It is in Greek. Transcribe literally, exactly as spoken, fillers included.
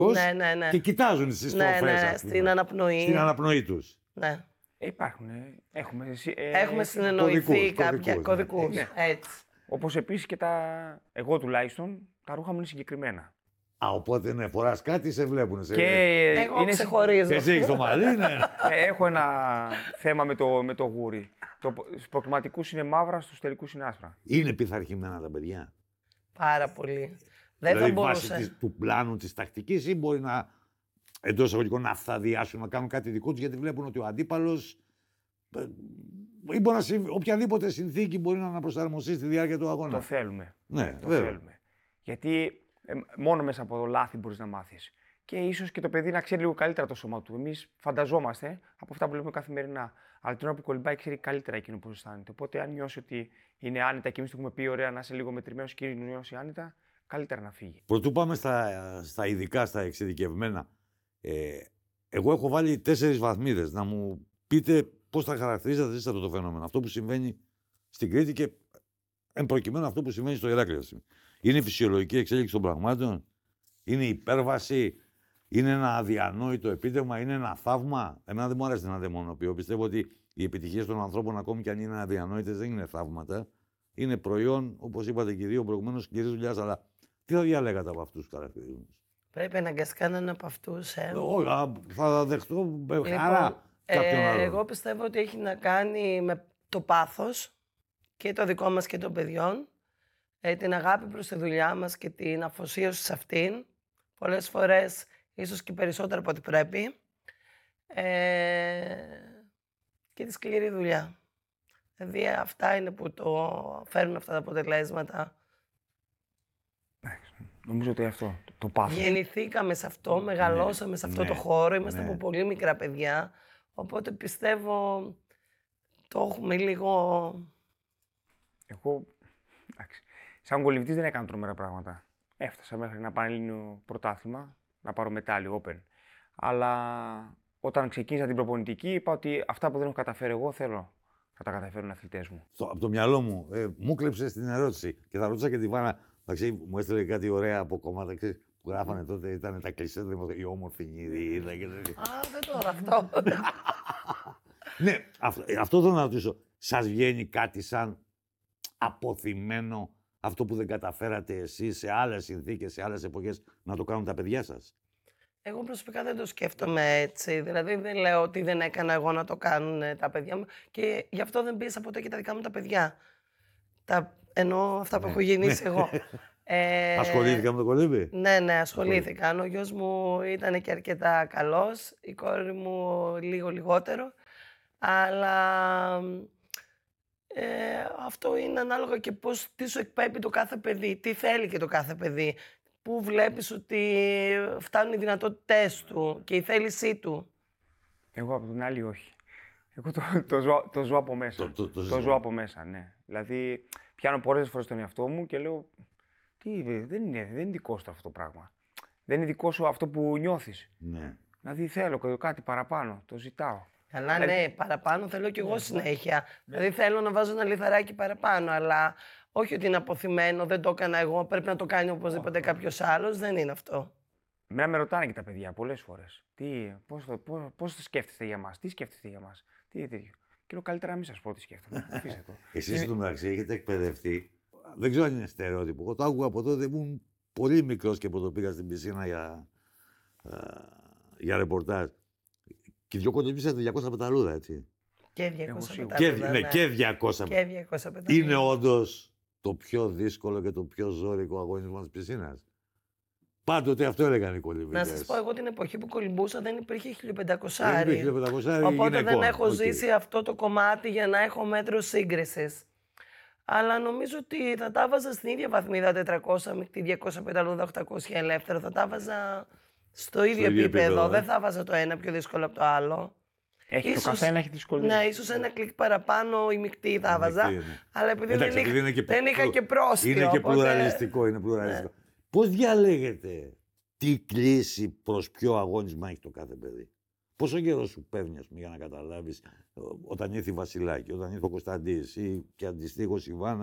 Ναι, ναι, ναι. Και κοιτάζουν στις στροφές. Ναι, ναι, στην αναπνοή. Στην αναπνοή τους. Ναι. Ε, υπάρχουν. Ε, έχουμε ε, έχουμε συνεννοηθεί κωδικούς, κάποια κωδικούς, κωδικούς. ναι. Έτσι. Όπως επίσης και τα. Εγώ τουλάχιστον τα ρούχα μου είναι συγκεκριμένα. Α, οπότε ναι, φοράς κάτι, σε βλέπουν. Σε... Και Εγώ είναι... ξεχωρίζω. Εσύ έχεις το μαλλί, ναι. Ε, έχω ένα θέμα με το, με το γούρι. Το, στους προκριματικούς είναι μαύρα, στους τελικούς είναι άσπρα. Είναι πειθαρχημένα τα παιδιά. Πάρα πολύ. Δεν δηλαδή, θα μπορούσε. βάσει της, του πλάνου της τακτικής ή μπορεί να εντός εισαγωγικών να αυθαδιάσουν, να κάνουν κάτι δικό τους γιατί βλέπουν ότι ο αντίπαλος ε, ή μπορεί να συμβ... οποιαδήποτε συνθήκη μπορεί να αναπροσαρμοστεί στη διάρκεια του αγώνα. Το θέλουμε. Ναι, το βέβαια. θέλουμε. Γιατί ε, μόνο μέσα από το λάθη μπορείς να μάθεις. Και ίσως και το παιδί να ξέρει λίγο καλύτερα το σώμα του. Εμείς φανταζόμαστε από αυτά που βλέπουμε καθημερινά. Αλλά την ώρα που κολυμπάει ξέρει καλύτερα εκείνο πώς αισθάνεται. Οπότε, αν νιώσει ότι είναι άνετα και εμείς του έχουμε πει: ωραία, να είσαι λίγο μετρημένος και νιώσει άνετα, καλύτερα να φύγει. Πρωτού πάμε στα, στα ειδικά, στα εξειδικευμένα. Ε, εγώ έχω βάλει τέσσερις βαθμίδες. Να μου πείτε πώς θα χαρακτηρίζατε εσείς αυτό το φαινόμενο. Αυτό που συμβαίνει στην Κρήτη και εν προκειμένου αυτό που συμβαίνει στο Ηράκλειο. Είναι η φυσιολογική εξέλιξη των πραγμάτων. Είναι η υπέρβαση. Είναι ένα αδιανόητο επίτευγμα, είναι ένα θαύμα. Εμένα δεν μου αρέσει να δαιμονοποιώ. Πιστεύω ότι οι επιτυχίες των ανθρώπων, ακόμη και αν είναι αδιανόητες, δεν είναι θαύματα. Είναι προϊόν, όπως είπατε και οι δύο προηγουμένως, σκληρής δουλειάς. Αλλά τι θα διαλέγατε από αυτούς τους χαρακτηρισμούς? Πρέπει αναγκαστικά να είναι από αυτούς. Ε. Όχι, θα δεχτώ με Λοιπόν, χαρά κάποιον ε, άλλον. Εγώ πιστεύω ότι έχει να κάνει με το πάθος και το δικό μας και των παιδιών. Ε, την αγάπη προς τη δουλειά μας και την αφοσίωση σε αυτήν. Πολλές φορές ίσως και περισσότερο από ό,τι πρέπει. Ε, και τη σκληρή δουλειά. Δηλαδή αυτά είναι που το φέρνουν αυτά τα αποτελέσματα. Νομίζω ότι αυτό, το, το πάθος. Γεννηθήκαμε σε αυτό, μεγαλώσαμε ναι, σε αυτό ναι, το χώρο, είμαστε ναι. από πολύ μικρά παιδιά. Οπότε πιστεύω το έχουμε λίγο... Εγώ, εντάξει, σαν κολυμβητής δεν έκανα τρομερά πράγματα. Έφτασα μέχρι ένα πανελλήνιο πρωτάθλημα, να πάρω μετάλλιο open. Αλλά όταν ξεκίνησα την προπονητική, είπα ότι αυτά που δεν έχω καταφέρει εγώ θέλω να τα καταφέρουν οι αθλητές μου. Στο, από το μυαλό μου, ε, μου κλέψε την ερώτηση και θα ρωτούσα και τη Βάνα. Εντάξει, μου έστειλε κάτι ωραία από κομμάτι που γράφανε τότε. Ήταν τα κλεισέ, η όμορφη νηδίδα και τέτοια. Α, δεν τώρα αυτό. Ναι, αυτό, αυτό θέλω να ρωτήσω. Σας βγαίνει κάτι σαν αποθυμένο αυτό που δεν καταφέρατε εσείς σε άλλες συνθήκες, σε άλλες εποχές να το κάνουν τα παιδιά σας? Εγώ προσωπικά δεν το σκέφτομαι έτσι. Δηλαδή δεν λέω ότι δεν έκανα εγώ να το κάνουν τα παιδιά μου και γι' αυτό δεν πίεσα ποτέ και τα δικά μου τα παιδιά. Τα... Ενώ αυτά που ναι, έχω γεννήσει ναι. εγώ. Ε... Ασχολήθηκα με το κολύμπι? Ναι, ναι, ασχολήθηκαν. Ο γιος μου ήταν και αρκετά καλός, η κόρη μου λίγο λιγότερο. Αλλά ε, αυτό είναι ανάλογα και πώς, τι σου εκπέμπει το κάθε παιδί, τι θέλει και το κάθε παιδί. Πού βλέπεις ότι φτάνουν οι δυνατότητές του και η θέλησή του. Εγώ από την άλλη όχι. Εγώ το, το, ζω, το ζω από μέσα. Το, το, το, το ζω από μέσα, ναι. Δηλαδή πιάνω πολλές φορές τον εαυτό μου και λέω τι, δεν είναι, δεν είναι δικό σου αυτό το πράγμα. Δεν είναι δικό σου αυτό που νιώθεις. Ναι. Δηλαδή θέλω κάτι παραπάνω, το ζητάω. Καλά, δηλαδή... ναι, παραπάνω θέλω κι εγώ συνέχεια. Ναι. Δηλαδή θέλω να βάζω ένα λιθαράκι παραπάνω, αλλά όχι ότι είναι αποθυμένο, δεν το έκανα εγώ, πρέπει να το κάνει οπωσδήποτε oh. κάποιος άλλος, δεν είναι αυτό. Εμένα με ρωτάνε και τα παιδιά πολλές φορές. Τι, πώς, πώς, πώς το σκέφτεστε για μας, τι σκέφτεστε για μας, τι τέτοιο. Και λέω καλύτερα να μην σας πω τι σκέφτομαι. Αφήστε το. Εσείς στο μεταξύ έχετε εκπαιδευτεί. Δεν ξέρω αν είναι στερεότυπο. Εγώ το άκουγα από τότε, ήμουν πολύ μικρός και που το πήγα στην πισίνα για, α, για ρεπορτάζ. Και δυο κολυμπήσατε διακόσια πεταλούδα, έτσι. Και διακόσια και, πεταλούδα. Ναι, ναι. και διακόσια. Και διακόσια πεταλούδα. Είναι όντως το πιο δύσκολο και το πιο ζώρικο αγωνισμό της πισίνας? Πάντοτε αυτό έλεγαν οι κολυμπητές. Να σας πω, εγώ την εποχή που κολυμπούσα δεν υπήρχε χίλια πεντακόσια. Δεν υπήρχε χίλια πεντακόσια. Οπότε γυναικών. δεν έχω okay. ζήσει αυτό το κομμάτι για να έχω μέτρο σύγκρισης. Αλλά νομίζω ότι θα τα βάζα στην ίδια βαθμίδα τετρακόσια με τη διακόσια πεταλούδα, οκτακόσια ελεύθερο. Θα τα βάζα στο ίδιο στο επίπεδο. επίπεδο. Δεν θα βάζα το ένα πιο δύσκολο από το άλλο. Έχει ίσως, το καθένα έχει δυσκολίες. Ναι, ίσως ένα κλικ παραπάνω η μεικτή θα βάζα. Ναι. Αλλά επειδή Εντάξει, δεν, επειδή είχα, και, δεν είχα και πρόσκυρο. Είναι και οπότε... πλουραλιστικό. Είναι πλουραλιστικό. Ναι. Πώς διαλέγετε τι κλίση προς ποιο αγώνισμα έχει το κάθε παιδί? Πόσο καιρό σου παίρνει, ας πούμε, για να καταλάβεις όταν ήρθε η Βασιλάκη, όταν ήρθε ο Κωνσταντής ή και αντιστοίχως η Βάνα?